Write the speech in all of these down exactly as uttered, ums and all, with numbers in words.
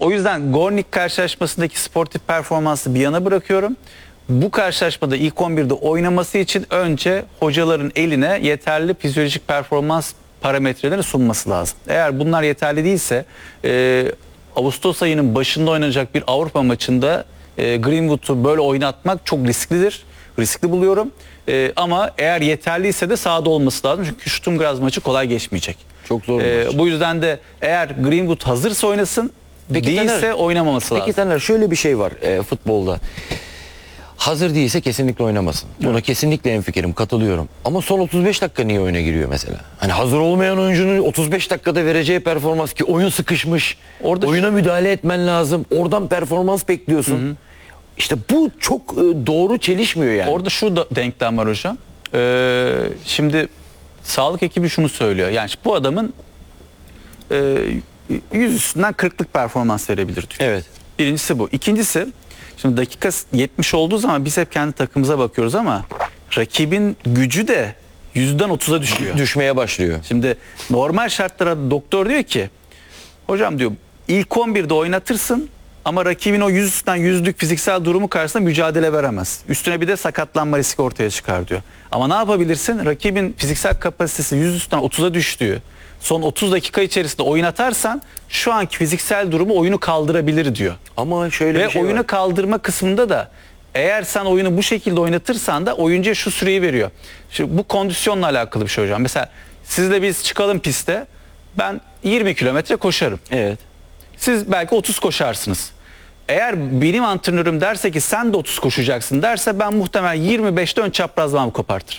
O yüzden Gornik karşılaşmasındaki sportif performansı bir yana bırakıyorum. Bu karşılaşmada ilk on birde oynaması için önce hocaların eline yeterli fizyolojik performans parametrelerini sunması lazım. Eğer bunlar yeterli değilse e, Ağustos ayının başında oynanacak bir Avrupa maçında e, Greenwood'u böyle oynatmak çok risklidir. Riskli buluyorum. E, ama eğer yeterliyse de sahada olması lazım. Çünkü Sturm Graz maçı kolay geçmeyecek. Çok zor E, maç. bu yüzden de eğer Greenwood hazırsa oynasın, Peki değilse Taner, oynamaması peki lazım. Taner, şöyle bir şey var e, futbolda. Hazır değilse kesinlikle oynamasın. Buna evet. kesinlikle hemfikirim, katılıyorum. Ama son otuz beş dakika niye oyuna giriyor mesela? Hani hazır olmayan oyuncunun otuz beş dakikada vereceği performans, ki oyun sıkışmış. Orada oyuna müdahale etmen lazım. Oradan performans bekliyorsun. Hı hı. İşte bu çok e, doğru çelişmiyor yani. Orada şu da denklem var hocam. Ee, şimdi sağlık ekibi şunu söylüyor. Yani bu adamın e, yüz üstünden kırklık performans verebilir diyor. Evet. Birincisi bu. İkincisi, şimdi dakika yetmiş olduğu zaman biz hep kendi takımımıza bakıyoruz ama rakibin gücü de yüzden otuza düşüyor. Düşmeye başlıyor. Şimdi normal şartlara doktor diyor ki, hocam diyor, ilk on birde oynatırsın ama rakibin o yüz üstünden yüzlük fiziksel durumu karşısında mücadele veremez. Üstüne bir de sakatlanma riski ortaya çıkar diyor. Ama ne yapabilirsin? Rakibin fiziksel kapasitesi yüz üstünden otuza düştüğü son otuz dakika içerisinde oynatarsan şu anki fiziksel durumu oyunu kaldırabilir diyor. Ama şöyle Ve bir şey oyunu var. kaldırma kısmında da eğer sen oyunu bu şekilde oynatırsan da oyuncuya şu süreyi veriyor. Şimdi bu kondisyonla alakalı bir şey hocam. Mesela sizle biz çıkalım piste. Ben yirmi kilometre koşarım. Evet. Siz belki otuz koşarsınız. Eğer benim antrenörüm derse ki sen de otuz koşacaksın derse ben muhtemelen yirmi beşte ön çaprazlamamı kopartırım.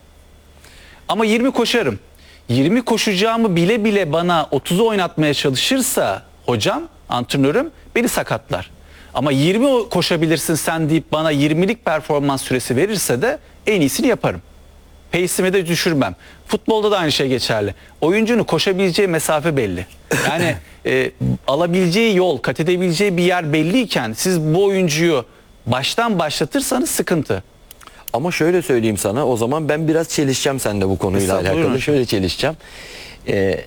Ama yirmi koşarım. yirmi koşacağımı bile bile bana otuzu oynatmaya çalışırsa hocam, antrenörüm beni sakatlar. Ama yirmi koşabilirsin sen deyip bana yirmilik performans süresi verirse de en iyisini yaparım. Pace'imi de düşürmem. Futbolda da aynı şey geçerli. Oyuncunun koşabileceği mesafe belli. Yani e, alabileceği yol, kat edebileceği bir yer belliyken siz bu oyuncuyu baştan başlatırsanız sıkıntı. Ama şöyle söyleyeyim sana, o zaman ben biraz çelişeceğim seninle bu konuyla Mesela, alakalı. buyurun. Şöyle çelişeceğim. Ee,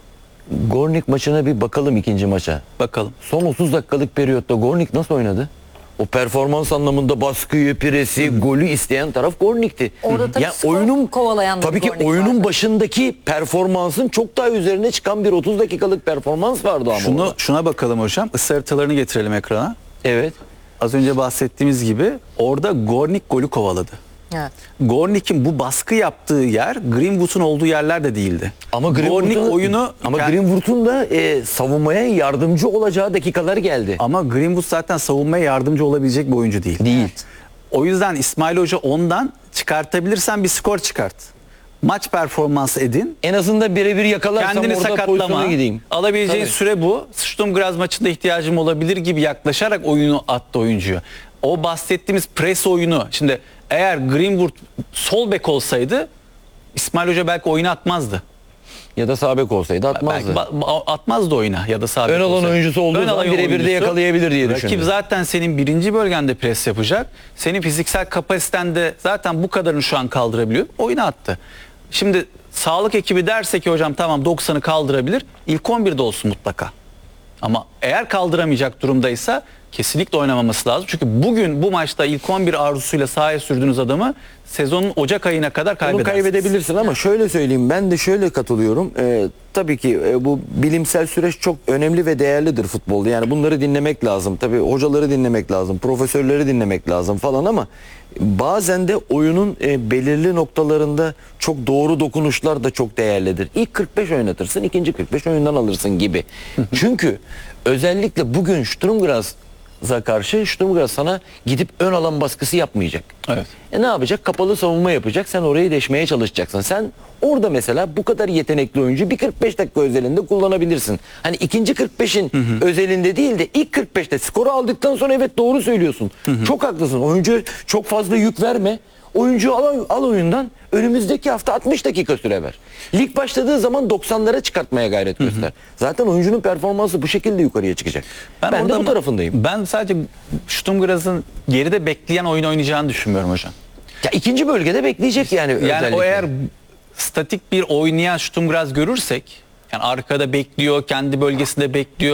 Gornik maçına bir bakalım, ikinci maça. Bakalım. Son otuz dakikalık periyotta Gornik nasıl oynadı? O performans anlamında baskıyı, presi, Hı. golü isteyen taraf Gornik'ti. Orada tabii ya skor oyunun kovalayan tabii ki Gornik oyunun vardı. başındaki performansın çok daha üzerine çıkan bir otuz dakikalık performans vardı ama. Şunu, orada. şuna bakalım hocam. Isı haritalarını getirelim ekrana. Evet. Az önce bahsettiğimiz gibi orada Gornik golü kovaladı. Evet. Gornik'in bu baskı yaptığı yer Greenwood'un olduğu yerler de değildi. Ama Gornik Greenwood'un oyunu ama kend- Greenwood'un da e, savunmaya yardımcı olacağı dakikalar geldi. ama Greenwood zaten savunmaya yardımcı olabilecek bir oyuncu değil. Değil. Evet. O yüzden İsmail Hoca ondan çıkartabilirsen bir skor çıkart. Maç performansı edin. En azından birebir yakalarsam Kendini orada sakatlama. pozisyona gideyim. Alabileceğin Tabii. süre bu. Sturm Graz maçında ihtiyacım olabilir gibi yaklaşarak oyunu attı oyuncuyu. O bahsettiğimiz pres oyunu. Şimdi eğer Greenwood sol bek olsaydı İsmail Hoca belki oyunu atmazdı. Ya da sağ bek olsaydı atmazdı. Belki ba- atmazdı oyuna ya da sağ bek Ön alan olsaydı. oyuncusu olduğu Ön zaman alan birebir de oyuncusu, yakalayabilir diye Rakip düşündüm. zaten senin birinci bölgende pres yapacak. Senin fiziksel kapasiten de zaten bu kadarını şu an kaldırabiliyor. Oyuna attı. Şimdi sağlık ekibi derse ki hocam tamam doksanı kaldırabilir. İlk on birde olsun mutlaka. Ama eğer kaldıramayacak durumdaysa kesinlikle oynamaması lazım. Çünkü bugün bu maçta ilk on bir arzusuyla sahaya sürdüğünüz adamı sezonun Ocak ayına kadar Bunu kaybedersiniz. kaybedebilirsin ama şöyle söyleyeyim, ben de şöyle katılıyorum. Ee, tabii ki e, bu bilimsel süreç çok önemli ve değerlidir futbolda. Yani bunları dinlemek lazım. Tabii hocaları dinlemek lazım, profesörleri dinlemek lazım falan ama bazen de oyunun e, belirli noktalarında çok doğru dokunuşlar da çok değerlidir. İlk kırk beş oynatırsın, ikinci kırk beş oyundan alırsın gibi. Çünkü özellikle bugün Sturm Graz'a karşı Sturm Graz sana gidip ön alan baskısı yapmayacak. Evet. E ne yapacak? Kapalı savunma yapacak. Sen orayı deşmeye çalışacaksın. Sen orada mesela bu kadar yetenekli oyuncu bir kırk beş dakika özelinde kullanabilirsin. Hani ikinci kırk beşin özelinde değil de ilk kırk beşte skoru aldıktan sonra evet doğru söylüyorsun. Hı hı. Çok haklısın. Oyuncu çok fazla yük verme. Oyuncu al, al oyundan, önümüzdeki hafta altmış dakika süre ver. Lig başladığı zaman doksanlara çıkartmaya gayret göster. Hı hı. Zaten oyuncunun performansı bu şekilde yukarıya çıkacak. Ben, ben de bu tarafındayım. Ben sadece Sturm Graz'ın geride bekleyen oyun oynayacağını düşünmüyorum hocam. Ya ikinci bölgede bekleyecek yani. Yani özellikle. o eğer statik bir oynayan Sturm Graz görürsek, yani arkada bekliyor, kendi bölgesinde bekliyor,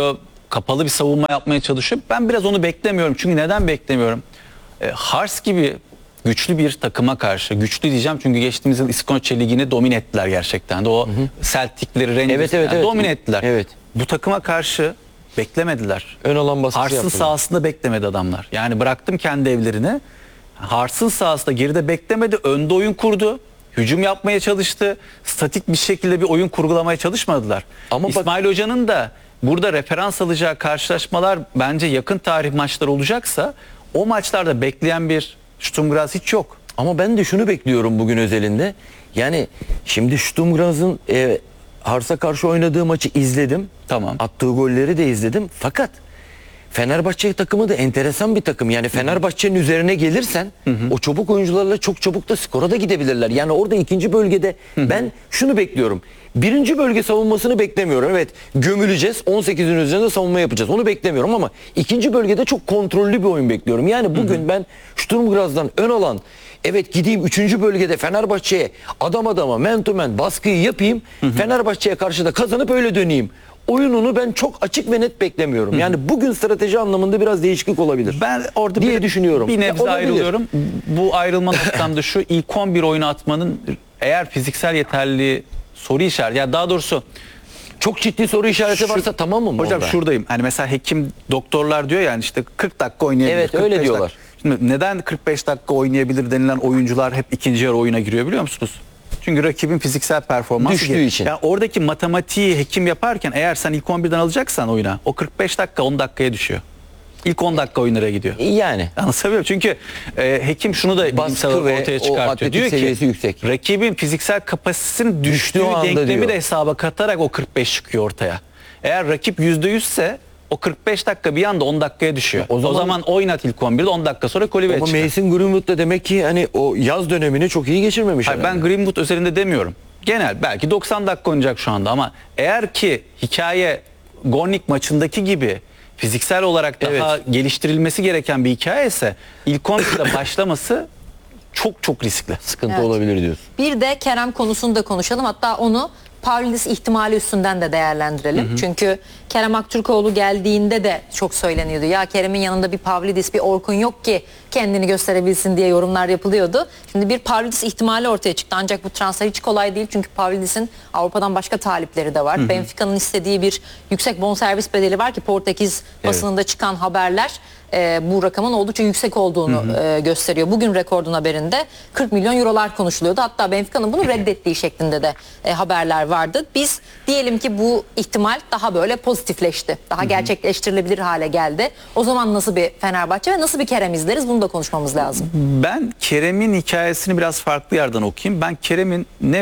kapalı bir savunma yapmaya çalışıyor. Ben biraz onu beklemiyorum. Çünkü neden beklemiyorum? E, Hearts gibi güçlü bir takıma karşı, güçlü diyeceğim çünkü geçtiğimiz yıl İskoçya Ligi'ni domine ettiler gerçekten de. O Celtic'leri, Rangers'ı Evet, evet, evet. domine ettiler. Evet. Bu takıma karşı beklemediler. Ön alan baskısı Hearts'ın yaptılar. sahasında beklemedi adamlar. Yani bıraktım kendi evlerini. Hearts'ın sahasında geride beklemedi. Önde oyun kurdu. Hücum yapmaya çalıştı. Statik bir şekilde bir oyun kurgulamaya çalışmadılar. Ama bak- İsmail Hoca'nın da burada referans alacağı karşılaşmalar bence yakın tarih maçlar olacaksa o maçlarda bekleyen bir Sturm Graz hiç yok. Ama ben de şunu bekliyorum bugün özelinde. Yani şimdi Sturm Graz'ın e, Hars'a karşı oynadığı maçı izledim. Tamam. Attığı golleri de izledim. Fakat Fenerbahçe takımı da enteresan bir takım. Yani Fenerbahçe'nin üzerine gelirsen o çabuk oyuncularla çok çabuk da skora da gidebilirler. Yani orada ikinci bölgede ben şunu bekliyorum. Birinci bölge savunmasını beklemiyorum. Evet, gömüleceğiz. on sekizin üzerinde savunma yapacağız. Onu beklemiyorum ama ikinci bölgede çok kontrollü bir oyun bekliyorum. Yani bugün ben Sturm Graz'dan ön alan, evet gideyim üçüncü bölgede Fenerbahçe'ye adam adama man to man baskıyı yapayım. Fenerbahçe'ye karşı da kazanıp öyle döneyim. Oyununu ben çok açık ve net beklemiyorum. Yani bugün strateji anlamında biraz değişiklik olabilir. Ben orada diye bir, düşünüyorum. bir nebze Ya olabilir. ayrılıyorum. Bu ayrılma noktam da şu: ilk on bir oyunu atmanın eğer fiziksel yeterliliği soru işareti. Ya daha doğrusu Çok ciddi soru işareti Şu- varsa tamam mı? hocam orada? şuradayım. Hani mesela hekim doktorlar diyor yani işte kırk dakika oynayabilir. Evet, öyle kırk beş diyorlar. dakika. Şimdi neden kırk beş dakika oynayabilir denilen oyuncular hep ikinci yarı oyuna giriyor biliyor musunuz? Çünkü rakibin fiziksel performansı Düştüğü geri- için. Yani oradaki matematiği hekim yaparken eğer sen ilk on birden alacaksan oyuna o kırk beş dakika on dakikaya düşüyor. İlk on dakika oyunlara gidiyor. Yani. Anlatabiliyor muyum? Çünkü e, hekim şunu da bilimsel Baskı ve ortaya o çıkartıyor. atletik Diyor seviyesi ki yüksek. rakibin fiziksel kapasitesinin düştüğü Düştüğü anda denklemi diyor. de hesaba katarak o kırk beş çıkıyor ortaya. Eğer rakip yüzde yüz ise o kırk beş dakika bir anda on dakikaya düşüyor. O O zaman- zaman, oynat ilk on birde on dakika sonra Kolibet Ama çıkar. Mason Greenwood da demek ki hani o yaz dönemini çok iyi geçirmemiş. Hayır, herhalde. ben Greenwood özelinde demiyorum. Genel belki doksan dakika oynayacak şu anda ama eğer ki hikaye Gornik maçındaki gibi fiziksel olarak daha Evet. geliştirilmesi gereken bir hikaye ise ilk on birde başlaması çok çok riskli. Sıkıntı Evet. olabilir diyorsun. Bir de Kerem konusunu da konuşalım. Hatta onu Pavlidis ihtimali üstünden de değerlendirelim. Çünkü Kerem Aktürkoğlu geldiğinde de çok söyleniyordu. Ya Kerem'in yanında bir Pavlidis, bir Orkun yok ki kendini gösterebilsin diye yorumlar yapılıyordu. Şimdi bir Pavlidis ihtimali ortaya çıktı. Ancak bu transfer hiç kolay değil. Çünkü Pavlidis'in Avrupa'dan başka talipleri de var. Benfica'nın istediği bir yüksek bonservis bedeli var ki Portekiz basınında çıkan haberler e, bu rakamın oldukça yüksek olduğunu e, gösteriyor. Bugün Rekord'un haberinde kırk milyon eurolar konuşuluyordu. Hatta Benfica'nın bunu reddettiği şeklinde de e, haberler vardı. Biz diyelim ki bu ihtimal daha böyle pozitifleşti. Daha gerçekleştirilebilir hale geldi. O zaman nasıl bir Fenerbahçe ve nasıl bir Kerem izleriz bunu da konuşmamız lazım. Ben Kerem'in hikayesini biraz farklı yerden okuyayım. Ben Kerem'in ne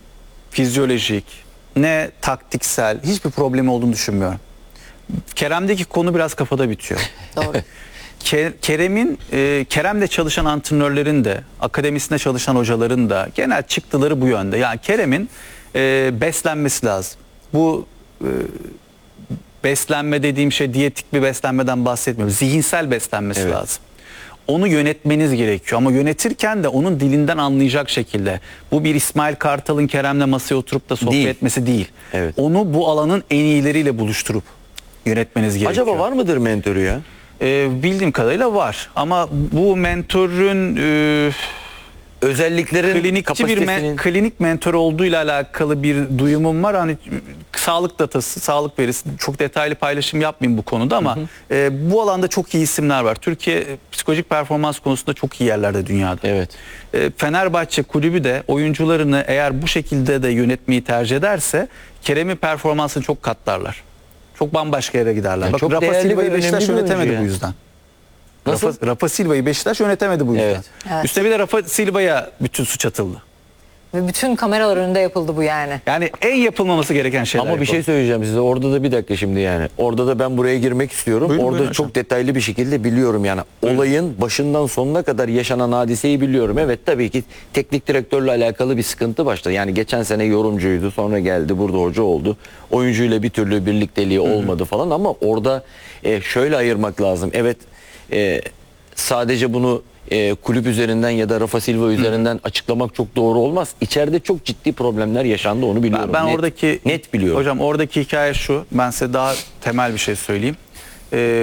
fizyolojik ne taktiksel hiçbir problemi olduğunu düşünmüyorum. Kerem'deki konu biraz kafada bitiyor. Doğru. Ke- Kerem'in e, Kerem'le çalışan antrenörlerin de akademisinde çalışan hocaların da genel çıktıları bu yönde. Yani Kerem'in e, beslenmesi lazım. Bu e, beslenme dediğim şey diyetik bir beslenmeden bahsetmiyorum. Zihinsel beslenmesi Evet. lazım. Onu yönetmeniz gerekiyor ama yönetirken de onun dilinden anlayacak şekilde. Bu bir İsmail Kartal'ın Kerem'le masaya oturup da sohbet Değil. etmesi değil. Evet. Onu bu alanın en iyileriyle buluşturup yönetmeniz gerekiyor. Acaba var mıdır mentörü ya? Ee, bildiğim kadarıyla var ama bu mentörün e, Özelliklerin klinikçi bir me- kapasitesinin... klinik mentor olduğuyla alakalı bir duyumum var. Hani sağlık datası, sağlık verisi çok detaylı paylaşım yapmayayım bu konuda ama e, bu alanda çok iyi isimler var. Türkiye e, psikolojik performans konusunda çok iyi yerlerde dünyada. Evet. E, Fenerbahçe kulübü de oyuncularını eğer bu şekilde de yönetmeyi tercih ederse Kerem'in performansını çok katlarlar. Çok bambaşka yere giderler. Yani Bakın çok Rafa değerli ve Silva'yı önemli Beşiktaş bir oyuncu yönetemedi ya. bu yüzden. Nasıl? Rafa, Rafa Silva'yı Beşiktaş yönetemedi bu yüzden. Evet. Evet. Üstüne bir de Rafa Silva'ya bütün suç atıldı. Ve bütün kameralar önünde yapıldı bu yani. Yani en yapılmaması gereken şeyler. Ama bir şey yapıldı. söyleyeceğim size. Orada da bir dakika şimdi yani. Orada da ben buraya girmek istiyorum. Buyurun, Orada buyurun çok hocam. detaylı bir şekilde biliyorum yani. Olayın başından sonuna kadar yaşanan hadiseyi biliyorum. Evet tabii ki teknik direktörle alakalı bir sıkıntı başladı. Yani geçen sene yorumcuydu. Sonra geldi burada hoca oldu. Oyuncuyla bir türlü birlikteliği olmadı falan ama orada e, şöyle ayırmak lazım. Evet e, sadece bunu e, kulüp üzerinden ya da Rafa Silva üzerinden açıklamak çok doğru olmaz. İçeride çok ciddi problemler yaşandı, onu biliyorum. Ben, ben net, oradaki net biliyorum. Hocam oradaki hikaye şu. Ben size daha temel bir şey söyleyeyim. Ee,